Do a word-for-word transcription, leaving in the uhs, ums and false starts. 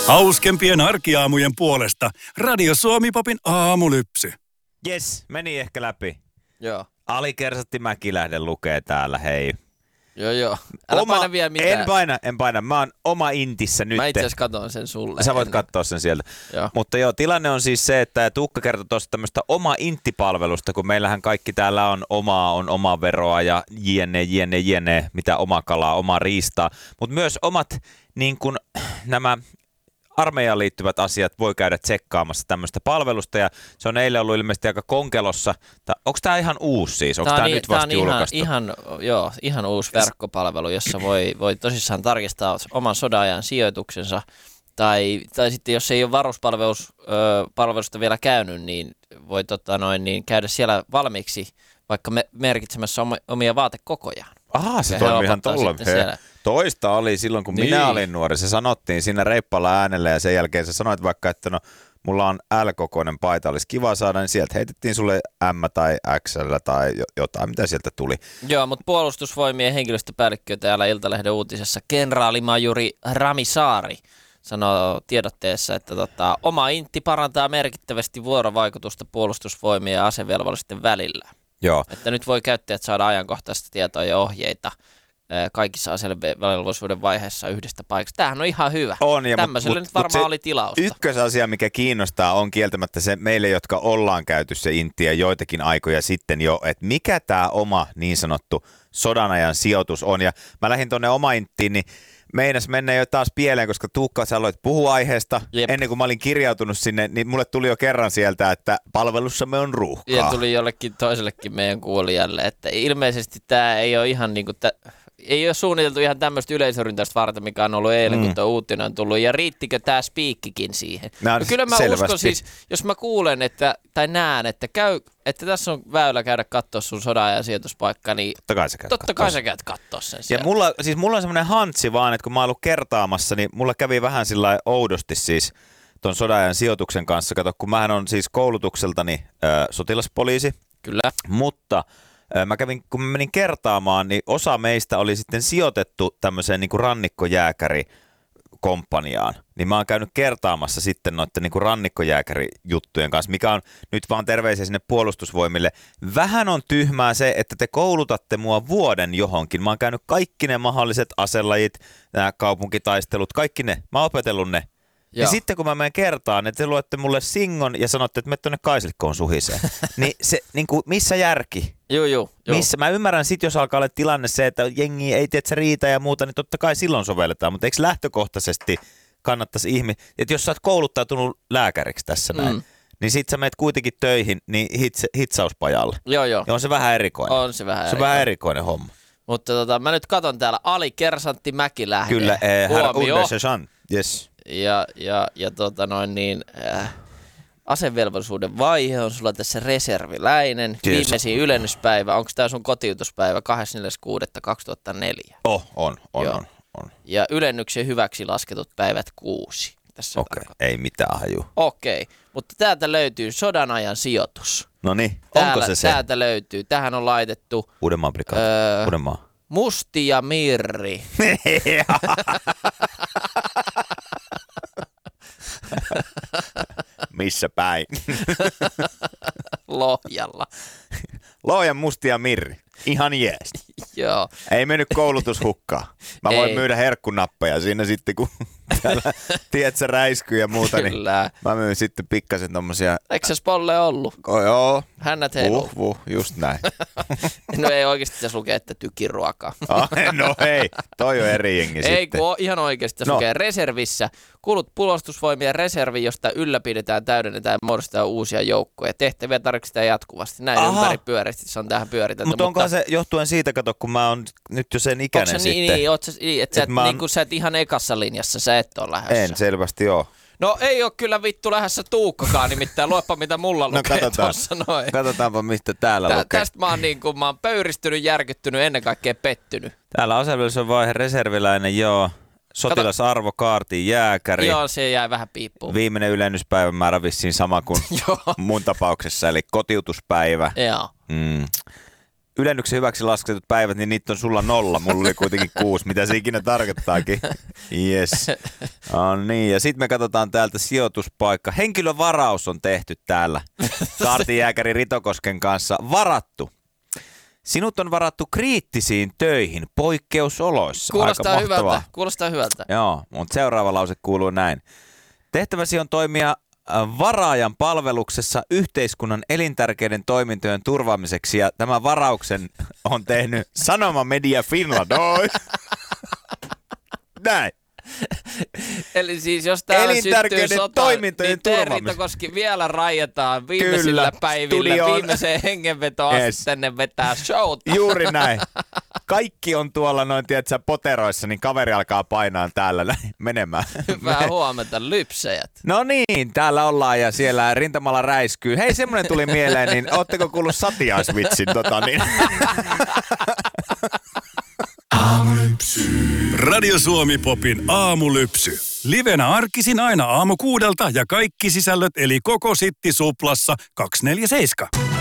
Hauskempien arkiaamujen puolesta Radio Suomi-popin aamulypsy. Jes, meni ehkä läpi. Joo. Ali Kersantti Mäkilähden lukee täällä, hei. Joo, joo. Älä oma, paina vielä mitään. En paina, en paina. Mä oon oma intissä nyt. Mä itse asiassa katon sen sulle. Sä voit ennen. katsoa sen sieltä. Joo. Mutta joo, tilanne on siis se, että Tuukka kertoi tuosta tämmöistä oma inttipalvelusta, kun meillähän kaikki täällä on omaa, on omaa veroa ja jne, jne, jne, mitä oma kalaa, oma riistaa. Mutta myös omat niin kun, nämä armeijaan liittyvät asiat voi käydä tsekkaamassa tämmöistä palvelusta, ja se on eilen ollut ilmeisesti aika konkelossa. Onko tämä ihan uusi siis? Onko tämä niin, nyt vasta tää on julkaistu? Ihan, ihan, joo, ihan uusi verkkopalvelu, jossa voi, voi tosissaan tarkistaa oman sodan-ajan sijoituksensa, tai, tai sitten jos ei ole varuspalvelusta vielä käynyt, niin voi tota noin, niin käydä siellä valmiiksi vaikka me, merkitsemässä omia vaatekokojaan. Aha, se toimii ihan tolle. Toista oli silloin, kun niin. minä olin nuori. Se sanottiin siinä reippaalla äänellä, ja sen jälkeen sä sanoit vaikka, että no, mulla on L-kokoinen paita, olisi kiva saada, niin sieltä heitettiin sulle M tai X L tai jotain, mitä sieltä tuli. Joo, mutta puolustusvoimien henkilöstöpäällikkö täällä Iltalehden uutisessa, kenraalimajuri Rami Saari, sanoo tiedotteessa, että tota, oma intti parantaa merkittävästi vuorovaikutusta puolustusvoimien ja asevelvollisten välillä. Joo. Että nyt voi käyttäjät saada ajankohtaista tietoa ja ohjeita kaikissa asevelvollisuuden vaiheissa yhdestä paikasta. Tämähän on ihan hyvä. On, ja tämmöiselle mut, nyt varmaan mut oli tilausta. Ykkösasia, mikä kiinnostaa, on kieltämättä se meille, jotka ollaan käyty se inttiä joitakin aikoja sitten jo, että mikä tämä oma niin sanottu sodanajan sijoitus on. Ja mä lähdin tuonne oma inttiin, niin meinas mennä jo taas pieleen, koska Tuukka, sä aloit puhua aiheesta. Jep. Ennen kuin mä olin kirjautunut sinne, niin mulle tuli jo kerran sieltä, että palvelussamme on ruuhkaa. Ja tuli jollekin toisellekin meidän kuulijalle, että ilmeisesti tämä ei ole ihan niin kuin, tä- ei ole suunniteltu ihan tämmöistä yleisöryntäistä varten, mikä on ollut eilen, mm. kun tuo uutinen on tullut. Ja riittikö tämä spiikkikin siihen? No, no kyllä mä selvästi. uskon siis, jos mä kuulen että, tai näen, että, käy, että tässä on väylä käydä katsoa sun sodan ja sijoituspaikka, niin totta kai sä käyt totta kai sä käyt katsoa sen siellä. Ja mulla, siis mulla on semmoinen hantsi vaan, että kun mä oon ollut kertaamassa, niin mulla kävi vähän sillä oudosti siis ton sodan sijoituksen kanssa. Kato, kun mähän on siis koulutukseltani ö, sotilaspoliisi. Kyllä. Mutta mä kävin, kun mä menin kertaamaan, niin osa meistä oli sitten sijoitettu tämmöiseen niin kuin rannikkojääkärikomppaniaan. Niin mä oon käynyt kertaamassa sitten noiden niin kuin rannikkojääkärijuttujen kanssa, mikä on nyt vaan terveisiä sinne puolustusvoimille. Vähän on tyhmää se, että te koulutatte mua vuoden johonkin. Mä oon käynyt kaikki ne mahdolliset aselajit, nämä kaupunkitaistelut, kaikki ne. Mä oon opetellut ne. Joo. Ja sitten kun mä menen kertaan, että te luette mulle singon ja sanotte, että mene tuonne Kaisilkkoon suhiseen, niin se, niin kuin, missä järki? Joo, joo. Missä? Mä ymmärrän sit, jos alkaa olla tilanne se, että jengi ei tiedä, että se riitä ja muuta, niin totta kai silloin sovelletaan, mutta eikö lähtökohtaisesti kannattaisi ihmi, että jos sä oot kouluttautunut lääkäriksi tässä mm. näin, niin sit sä menet kuitenkin töihin niin hits, hitsauspajalle. Joo, joo. Ja on se vähän erikoinen. On se vähän se erikoinen. on vähän erikoinen homma. Mutta tota, mä nyt katon täällä Ali Kersantti Mäkilähde. Kyllä, eh, herra Underseshan, yes. Ja, ja, ja tota noin niin, äh, asevelvollisuuden vaihe on sulla tässä reserviläinen. Yes. Viimeisin ylennyspäivä, onko tämä sun kotiutuspäivä kahdeskymmenes kuudetta kaksituhattaneljä? Oh, on, on, on, on. Ja ylennyksen hyväksi lasketut päivät kuusi. Okei, okay. Ei mitään haju. Okei, okay. Mutta täältä löytyy sodanajan sijoitus. No niin, onko Täällä, se se? Täältä löytyy. Tähän on laitettu Uudenmaan prikaati, öö, Uudenmaa. Musti ja Mirri. Missä päin? Lohjalla. Lohjan Musti ja Mirri. Ihan jees. Joo. Ei mennyt koulutus hukkaan. Mä voin Ei. myydä herkkunappeja siinä sitten, kun täällä, tiedät sä, räiskyy ja muuta, niin Kyllä. mä myyn sitten pikkasen tommosia. Eikö se Spolle ollut? Oh, joo. Hännät heiluu. Vuh, vuh, just näin. No ei oikeasti tässä lukee, että tykiruokaa. Oh, no ei, toi on eri jengi sitten. Ei, kun ihan oikeasti tässä no. lukee reservissä. Kulut puolustusvoimien reservi, josta ylläpidetään, täydennetään ja muodostetaan uusia joukkoja. Tehtäviä tarkistetaan jatkuvasti. Näin Aha. ympäri pyöreästi se on tähän pyöritelty. Mut onko mutta se johtuen siitä, kato, kun mä oon nyt jo sen ikäinen sitten? sitten. Niin, niin, sä, niin että sä, et et, mä... niin kuin sä et ihan ekassa linjassa, sä et ole lähdössä. En selvästi oo. No ei ole kyllä vittu lähdössä Tuukkakaan, nimittäin luepa mitä mulla no, lukee katsotaan. tuossa noin. Katsotaanpa mistä täällä Tä, lukee. Tästä mä oon, niin kuin, mä oon pöyristynyt, järkyttynyt, ennen kaikkea pettynyt. Täällä asevelvollisuuden vaihe reserviläinen, joo. Sotilasarvo, kaartiin, jääkäri. Joo, se jäi vähän piippuun. Viimeinen ylennyspäivän määrä vissiin sama kuin mun tapauksessa, eli kotiutuspäivä. Joo. Mm. Ylennyksen hyväksi lasketut päivät, niin niitä on sulla nolla. Mulla oli kuitenkin kuusi, mitä se ikinä tarkoittaakin. Yes. No niin, ja sitten me katsotaan täältä sijoituspaikka. Henkilövaraus on tehty täällä. Kaartijääkäri Ritokosken kanssa. Varattu. Sinut on varattu kriittisiin töihin poikkeusoloissa. Kuulostaa Aika hyvältä, mahtavaa. kuulostaa hyvältä. Joo, mutta seuraava lause kuuluu näin. Tehtäväsi on toimia varaajan palveluksessa yhteiskunnan elintärkeiden toimintojen turvaamiseksi, ja tämän varauksen on tehnyt Sanoma Media Finland. Oi. Näin. Eli siis jos täällä syttyy sota, toimintojen niin turvaamista. Rittokoski vielä rajataan viimeisillä Kyllä, päivillä, studioon. viimeiseen hengenvetoon asti Yes. tänne vetää showta. Juuri näin. Kaikki on tuolla noin, tiedätkö, poteroissa, niin kaveri alkaa painaa täällä näin menemään. Hyvää huomenta, lypsejät. No niin, täällä ollaan ja siellä rintamalla räiskyy. Hei, semmoinen tuli mieleen, niin ootteko kuullut satiaisvitsin? Tota, niin. Radio Suomi Popin aamulypsy. Livenä arkisin aina aamu kuudelta ja kaikki sisällöt eli koko Sitti Suplassa kaksikymmentäneljä seitsemän.